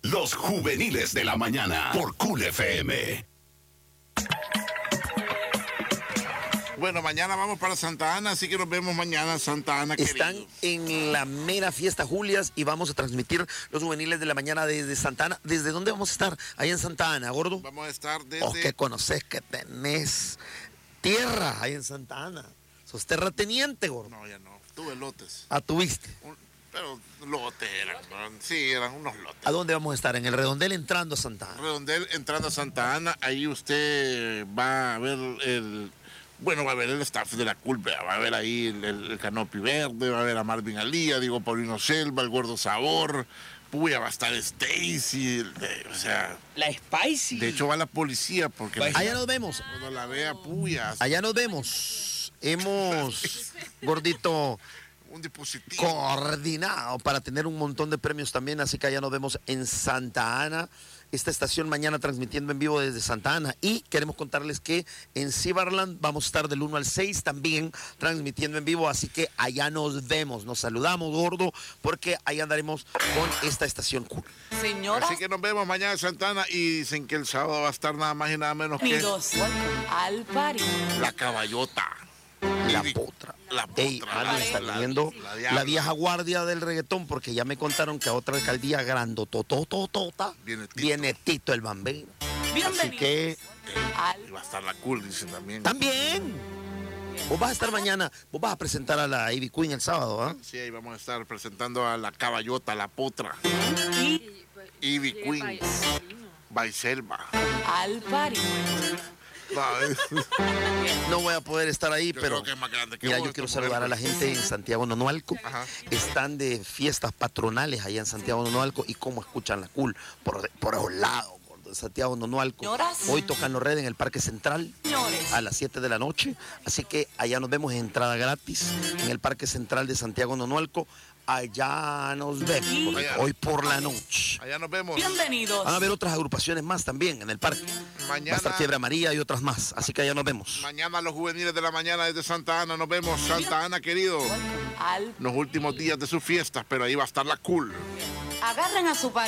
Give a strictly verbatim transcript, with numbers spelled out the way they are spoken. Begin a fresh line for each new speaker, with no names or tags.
Los juveniles de la mañana por Cool F M.
Bueno, mañana vamos para Santa Ana, así que nos vemos mañana, Santa Ana.
Están
querido.
en la mera fiesta Julias y vamos a transmitir los juveniles de la mañana desde Santa Ana. ¿Desde dónde vamos a estar? Ahí en Santa Ana, gordo.
Vamos a estar desde...
Oh, que conoces que tenés tierra ahí en Santa Ana. Sos terrateniente, gordo.
No, ya no. Tuve lotes.
Ah, tuviste.
Un... Pero lotes eran, ¿no? Sí, eran unos lotes.
¿A dónde vamos a estar? En el Redondel entrando a Santa Ana.
Redondel entrando a Santa Ana, ahí usted va a ver el... Bueno, va a ver el staff de la culpa, va a ver ahí el, el, el Canopy Verde, va a ver a Marvin Alía, digo, Paulino Selva, el Gordo Sabor, puya, va a estar Stacy, el- eh, o sea...
La Spicy.
De hecho va la policía porque... la-
Allá nos vemos.
Cuando la vea, puya,
Allá nos vemos. Hemos, gordito,
un dispositivo.
coordinado para tener un montón de premios también, así que allá nos vemos en Santa Ana. Esta estación mañana transmitiendo en vivo desde Santa Ana. Y queremos contarles que en Cibarland vamos a estar del uno al seis también transmitiendo en vivo. Así que allá nos vemos. Nos saludamos, gordo, porque ahí andaremos con esta estación cool.
Señoras,
Así que nos vemos mañana en Santa Ana y dicen que el sábado va a estar nada más y nada menos que
bienvenidos al party.
la caballota.
La
Y-
potra.
La
Ey,
potra.
alguien está
la-
leyendo
la
la,
diabla.
vieja guardia del reggaetón, porque ya me contaron que a otra alcaldía grandotototota
Viene Tito.
viene Tito el Bambino. Así
Bienvenidos
que
al
Y va a estar la cool, dicen también.
también vos vas a estar mañana, vos vas a presentar a la Ivy Queen el sábado, ¿ah?
Sí, ahí vamos a estar presentando a la caballota, la potra.
y
Ivy Queen, Baiselva.
al party.
No, es-
No voy a poder estar ahí,
Yo
pero
creo que es más grande que
mira,
vos,
yo quiero
esta
saludar a
mujer,
la gente en Santiago Nonualco.
Ajá.
Están de fiestas patronales allá en Santiago Nonualco y cómo escuchan la cool por, por esos lados, gordo, de Santiago Nonualco.
Señoras.
Hoy tocan los redes en el Parque Central
Señores,
a las siete de la noche, así que allá nos vemos en entrada gratis en el Parque Central de Santiago Nonualco. Allá nos vemos,
Y-
gordito, hoy por la noche.
Allá nos vemos.
bienvenidos.
Van a haber otras agrupaciones más también en el parque. Va a
Mañana,
estar Fiebre Amarilla y otras más, así que allá nos vemos.
mañana los juveniles de la mañana desde Santa Ana. Nos vemos, Santa Ana, querido.
Al
Los últimos días de sus fiestas, pero ahí va a estar la cool.
agarren a su